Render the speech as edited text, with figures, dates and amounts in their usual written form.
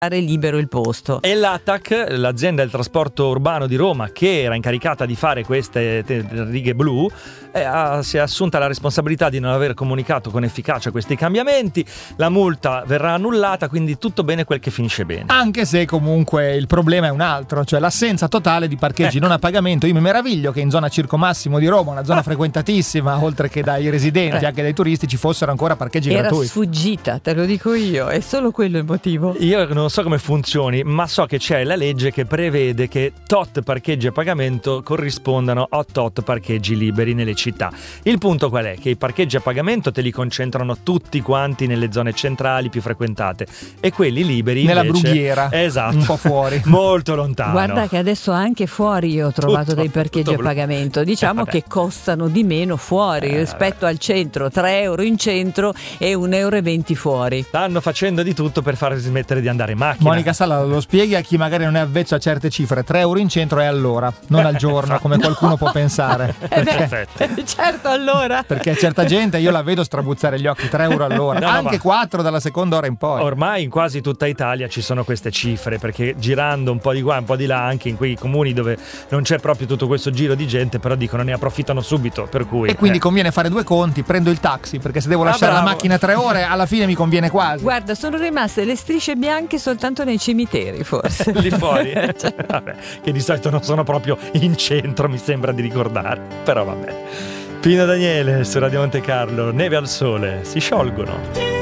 libero il posto. E l'ATAC, l'azienda del trasporto urbano di Roma, che era incaricata di fare queste righe blu, si è assunta la responsabilità di non aver comunicato con efficacia questi cambiamenti. La multa verrà annullata, quindi tutto bene quel che finisce bene. Anche se comunque il problema è un altro, cioè l'assenza totale di parcheggi non a pagamento. Io mi meraviglio che in zona Circo Massimo di Roma, una zona frequentatissima oltre che dai residenti anche dai turisti, ci fossero ancora parcheggi gratuiti. Era sfuggita, te lo dico io, è solo quello il motivo. Io non so come funzioni, ma so che c'è la legge che prevede che tot parcheggi a pagamento corrispondano a tot parcheggi liberi nelle città. Il punto qual è? Che i parcheggi a pagamento te li concentrano tutti quanti nelle zone centrali più frequentate e quelli liberi nella invece, brughiera, esatto, un po' fuori, molto lontano. Guarda che adesso anche fuori io ho trovato dei parcheggi a pagamento, diciamo che costano di meno fuori rispetto al centro, 3 euro in centro e 1,20 euro fuori. Stanno facendo di tutto per far smettere di andare in macchina. Monica Sala, lo spieghi a chi magari non è avvezzo a certe cifre: 3 euro in centro è all'ora, non al giorno, come qualcuno può pensare. Certo, allora. Perché certa gente io la vedo strabuzzare gli occhi, 3 euro all'ora, anche 4 dalla seconda ora in poi. Ormai in quasi tutta Italia ci sono queste cifre, perché girando un po' di qua, un po' di là, anche in quei comuni dove non c'è proprio tutto questo giro di gente, però dicono ne approfittano subito, per cui e quindi conviene fare due conti: prendo il taxi perché se devo lasciare la macchina 3 ore alla fine mi conviene quasi. Guarda, sono rimaste le strisce bianche soltanto nei cimiteri, forse. Lì fuori vabbè, che di solito non sono proprio in centro, mi sembra di ricordare, però vabbè. Pino Daniele su Radio Monte Carlo, Neve al sole, si sciolgono.